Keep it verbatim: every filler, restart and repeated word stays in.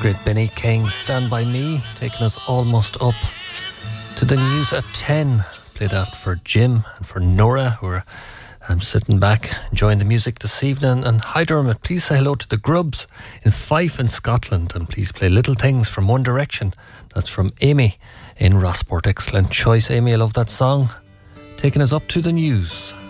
great Benny King, Stand By Me, taking us almost up to the news at ten. Played that for Jim and for Nora, who are um, sitting back enjoying the music this evening. And hi Dermot, please say hello to the Grubs in Fife in Scotland, and please play Little Things from One Direction. That's from Amy in Rossport. Excellent choice, Amy. I love that song. Taking us up to the news.